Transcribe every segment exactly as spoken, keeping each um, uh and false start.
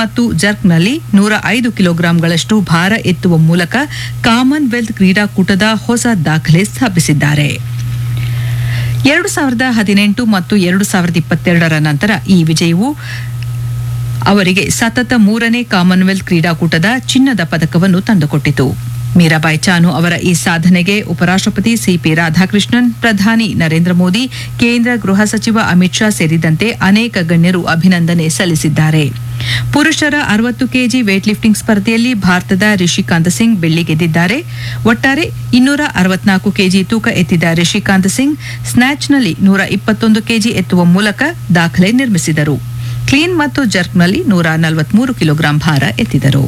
ಮತ್ತು ಜರ್ಕ್ನಲ್ಲಿ ನೂರ ಐದು ಕಿಲೋಗ್ರಾಂಗಳಷ್ಟು ಭಾರ ಎತ್ತುವ ಮೂಲಕ ಕಾಮನ್ವೆಲ್ತ್ ಕ್ರೀಡಾಕೂಟದ ಹೊಸ ದಾಖಲೆ ಸ್ಥಾಪಿಸಿದ್ದಾರೆ. ಎರಡು ಸಾವಿರದ ಹದಿನೆಂಟು ಮತ್ತು ಎರಡು ಸಾವಿರದ ಇಪ್ಪತ್ತೆರಡರ ನಂತರ ಈ ವಿಜಯವು ಅವರಿಗೆ ಸತತ ಮೂರನೇ ಕಾಮನ್ವೆಲ್ತ್ ಕ್ರೀಡಾಕೂಟದ ಚಿನ್ನದ ಪದಕವನ್ನು ತಂದುಕೊಟ್ಟಿತು. ಮೀರಾಬಾಯಿ ಚಾನು ಅವರ ಈ ಸಾಧನೆಗೆ ಉಪರಾಷ್ಟ್ರಪತಿ ಸಿಪಿ ರಾಧಾಕೃಷ್ಣನ್, ಪ್ರಧಾನಿ ನರೇಂದ್ರ ಮೋದಿ, ಕೇಂದ್ರ ಗೃಹ ಸಚಿವ ಅಮಿತ್ ಶಾ ಸೇರಿದಂತೆ ಅನೇಕ ಗಣ್ಯರು ಅಭಿನಂದನೆ ಸಲ್ಲಿಸಿದ್ದಾರೆ. ಪುರುಷರ ಅರವತ್ತು ಕೆಜಿ ವೇಟ್ ಲಿಫ್ಟಿಂಗ್ ಸ್ಪರ್ಧೆಯಲ್ಲಿ ಭಾರತದ ರಿಷಿಕಾಂತ್ ಸಿಂಗ್ ಬೆಳ್ಳಿ ಗೆದ್ದಿದ್ದಾರೆ. ಒಟ್ಟಾರೆ ಇನ್ನೂರ ಅರವತ್ನಾಲ್ಕು ಕೆಜಿ ತೂಕ ಎತ್ತಿದ ರಿಷಿಕಾಂತ್ ಸಿಂಗ್ ಸ್ನ್ಯಾಚ್ನಲ್ಲಿ ನೂರ ಇಪ್ಪತ್ತೊಂದು ಕೆಜಿ ಎತ್ತುವ ಮೂಲಕ ದಾಖಲೆ ನಿರ್ಮಿಸಿದರು. ಕ್ಲೀನ್ ಮತ್ತು ಜರ್ಕ್ನಲ್ಲಿ ನೂರ ನಲವತ್ಮೂರು ಕಿಲೋಗ್ರಾಂ ಭಾರ ಎತ್ತಿದರು.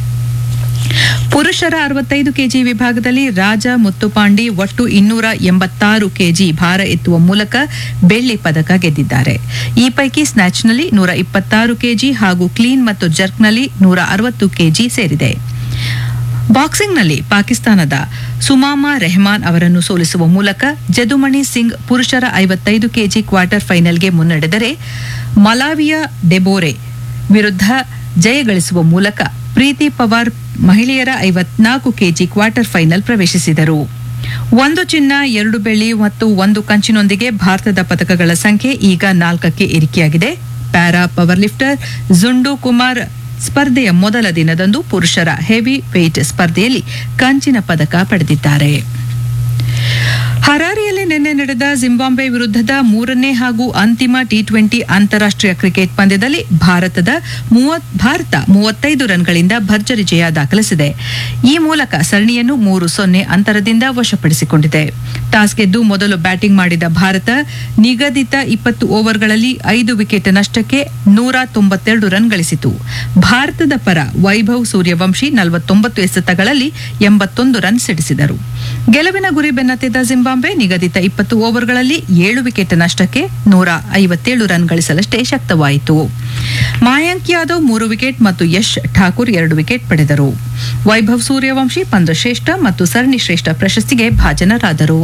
ಪುರುಷರ ಅರವತ್ತೈದು ಕೆಜಿ ವಿಭಾಗದಲ್ಲಿ ರಾಜ ಮುತ್ತುಪಾಂಡಿ ಒಟ್ಟು ಇನ್ನೂರ ಎಂಬತ್ತಾರು ಕೆಜಿ ಭಾರ ಎತ್ತುವ ಮೂಲಕ ಬೆಳ್ಳಿ ಪದಕ ಗೆದ್ದಿದ್ದಾರೆ. ಈ ಪೈಕಿ ಸ್ನ್ಯಾಚ್ನಲ್ಲಿ ನೂರ ಇಪ್ಪತ್ತಾರು ಕೆಜಿ ಹಾಗೂ ಕ್ಲೀನ್ ಮತ್ತು ಜರ್ಕ್ನಲ್ಲಿ ನೂರ ಅರವತ್ತು ಕೆಜಿ ಸೇರಿದೆ. ಬಾಕ್ಸಿಂಗ್ನಲ್ಲಿ ಪಾಕಿಸ್ತಾನದ ಸುಮಾಮಾ ರೆಹಮಾನ್ ಅವರನ್ನು ಸೋಲಿಸುವ ಮೂಲಕ ಜದುಮಣಿ ಸಿಂಗ್ ಪುರುಷರ ಐವತ್ತೈದು ಕೆಜಿ ಕ್ವಾರ್ಟರ್ ಫೈನಲ್ಗೆ ಮುನ್ನಡೆದರೆ, ಮಲಾವಿಯ ಡೆಬೋರೆ ವಿರುದ್ಧ ಜಯಗಳಿಸುವ ಮೂಲಕ ಪ್ರೀತಿ ಪವಾರ್ ಮಹಿಳೆಯರ ಐವತ್ನಾಲ್ಕು ಕೆಜಿ ಕ್ವಾರ್ಟರ್ ಫೈನಲ್ ಪ್ರವೇಶಿಸಿದರು. ಒಂದು ಚಿನ್ನ, ಎರಡು ಬೆಳ್ಳಿ ಮತ್ತು ಒಂದು ಕಂಚಿನೊಂದಿಗೆ ಭಾರತದ ಪದಕಗಳ ಸಂಖ್ಯೆ ಈಗ ನಾಲ್ಕಕ್ಕೆ ಏರಿಕೆಯಾಗಿದೆ. ಪ್ಯಾರಾ ಪವರ್ ಲಿಫ್ಟರ್ ಜುಂಡು ಕುಮಾರ್ ಸ್ಪರ್ಧೆಯ ಮೊದಲ ದಿನದಂದು ಪುರುಷರ ಹೆವಿ ವೇಟ್ ಸ್ಪರ್ಧೆಯಲ್ಲಿ ಕಂಚಿನ ಪದಕ ಪಡೆದಿದ್ದಾರೆ. ಹರಾರಿಯಲ್ಲಿ ನಿನ್ನೆ ನಡೆದ ಜಿಂಬಾಬ್ವೆ ವಿರುದ್ಧದ ಮೂರನೇ ಹಾಗೂ ಅಂತಿಮ ಟಿ ಟ್ವೆಂಟಿ ಅಂತಾರಾಷ್ಟ್ರೀಯ ಕ್ರಿಕೆಟ್ ಪಂದ್ಯದಲ್ಲಿ ಭಾರತದ ಭಾರತ ಮೂವತ್ತೈದು ರನ್ಗಳಿಂದ ಭರ್ಜರಿ ಜಯ ದಾಖಲಿಸಿದೆ. ಈ ಮೂಲಕ ಸರಣಿಯನ್ನು ಮೂರು ಸೊನ್ನೆ ಅಂತರದಿಂದ ವಶಪಡಿಸಿಕೊಂಡಿದೆ. ಟಾಸ್ ಗೆದ್ದು ಮೊದಲು ಬ್ಯಾಟಿಂಗ್ ಮಾಡಿದ ಭಾರತ ನಿಗದಿತ ಇಪ್ಪತ್ತು ಓವರ್ಗಳಲ್ಲಿ ಐದು ವಿಕೆಟ್ ನಷ್ಟಕ್ಕೆ ನೂರ ತೊಂಬತ್ತೆರಡು ರನ್ ಗಳಿಸಿತು. ಭಾರತದ ಪರ ವೈಭವ್ ಸೂರ್ಯವಂಶಿ ನಲವತ್ತೊಂಬತ್ತು ಎಸೆತಗಳಲ್ಲಿ ಎಂಬತ್ತೊಂದು ರನ್ ಸಿಡಿಸಿದರು. ಗೆಲುವಿನ ಗುರಿ ಬೆನ್ನತ್ತಿದ್ದ ಜಿಂಬಾಬ್ವೆ ನಿಗದಿತ ಇಪ್ಪತ್ತು ಓವರ್ಗಳಲ್ಲಿ ಏಳು ವಿಕೆಟ್ ನಷ್ಟಕ್ಕೆ ನೂರ ಐವತ್ತೇಳು ರನ್ ಗಳಿಸಲಷ್ಟೇ ಶಕ್ತವಾಯಿತು. ಮಾಯಾಂಕ್ ಯಾದವ್ ಮೂರು ವಿಕೆಟ್ ಮತ್ತು ಯಶ್ ಠಾಕೂರ್ ಎರಡು ವಿಕೆಟ್ ಪಡೆದರು. ವೈಭವ್ ಸೂರ್ಯವಂಶಿ ಪಂದ್ಯಶ್ರೇಷ್ಠ ಮತ್ತು ಸರಣಿ ಶ್ರೇಷ್ಠ ಪ್ರಶಸ್ತಿಗೆ ಭಾಜನರಾದರು.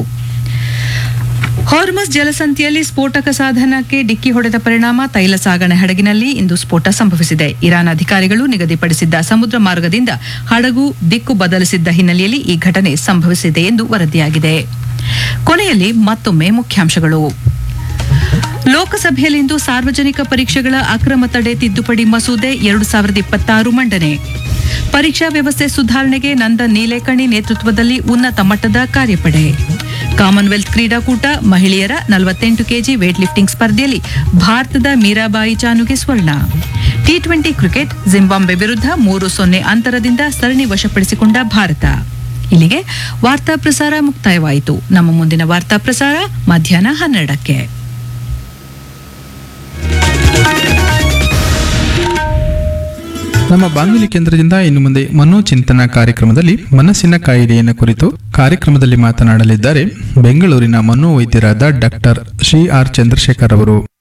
ಹಾರ್ಮಸ್ ಜಲಸಂಧಿಯಲ್ಲಿ ಸ್ಫೋಟಕ ಸಾಧನಕ್ಕೆ ಡಿಕ್ಕಿ ಹೊಡೆದ ಪರಿಣಾಮ ತೈಲ ಸಾಗಣೆ ಹಡಗಿನಲ್ಲಿ ಇಂದು ಸ್ಫೋಟ ಸಂಭವಿಸಿದೆ. ಇರಾನ್ ಅಧಿಕಾರಿಗಳು ನಿಗದಿಪಡಿಸಿದ್ದ ಸಮುದ್ರ ಮಾರ್ಗದಿಂದ ಹಡಗು ದಿಕ್ಕು ಬದಲಿಸಿದ್ದ ಹಿನ್ನೆಲೆಯಲ್ಲಿ ಈ ಘಟನೆ ಸಂಭವಿಸಿದೆ ಎಂದು ವರದಿಯಾಗಿದೆ. ಕೊನೆಯಲ್ಲಿ ಮತ್ತೊಮ್ಮೆ ಮುಖ್ಯಾಂಶಗಳು. ಲೋಕಸಭೆಯಲ್ಲಿಂದು ಸಾರ್ವಜನಿಕ ಪರೀಕ್ಷೆಗಳ ಅಕ್ರಮ ತಡೆ ತಿದ್ದುಪಡಿ ಮಸೂದೆ ಎರಡು ಸಾವಿರದ ಇಪ್ಪತ್ತಾರು ಮಂಡನೆ. ಪರೀಕ್ಷಾ ವ್ಯವಸ್ಥೆ ಸುಧಾರಣೆಗೆ ನಂದನ್ ನೀಲೇಕಣಿ ನೇತೃತ್ವದಲ್ಲಿ ಉನ್ನತ ಮಟ್ಟದ ಕಾರ್ಯಪಡೆ. ಕಾಮನ್ವೆಲ್ತ್ ಕ್ರೀಡಾಕೂಟ ಮಹಿಳೆಯರ ನಲವತ್ತೆಂಟು ಕೆಜಿ ವೇಟ್ ಲಿಫ್ಟಿಂಗ್ ಸ್ಪರ್ಧೆಯಲ್ಲಿ ಭಾರತದ ಮೀರಾಬಾಯಿ ಚಾನುಗೆ ಸ್ವರ್ಣ. ಟಿ ಟ್ವೆಂಟಿ ಕ್ರಿಕೆಟ್ ಜಿಂಬಾಬ್ವೆ ವಿರುದ್ಧ ಮೂರು ಸೊನ್ನೆ ಅಂತರದಿಂದ ಸರಣಿ ವಶಪಡಿಸಿಕೊಂಡ ಭಾರತ. ಇಲ್ಲಿಗೆ ವಾರ್ತಾ ಪ್ರಸಾರ ಮುಕ್ತಾಯವಾಯಿತು. ನಮ್ಮ ಮುಂದಿನ ವಾರ್ತಾ ಪ್ರಸಾರ ಮಧ್ಯಾಹ್ನ ಹನ್ನೆರಡಕ್ಕೆ. ನಮ್ಮ ಬಾನುಲಿ ಕೇಂದ್ರದಿಂದ ಇನ್ನು ಮುಂದೆ ಮನೋಚಿಂತನ ಕಾರ್ಯಕ್ರಮದಲ್ಲಿ ಮನಸ್ಸಿನ ಕಾಯಿಲೆಯನ್ನು ಕುರಿತು ಕಾರ್ಯಕ್ರಮದಲ್ಲಿ ಮಾತನಾಡಲಿದ್ದಾರೆ ಬೆಂಗಳೂರಿನ ಮನೋವೈದ್ಯರಾದ ಡಾಕ್ಟರ್ ಶ್ರೀ ಆರ್ ಚಂದ್ರಶೇಖರ್ ಅವರು.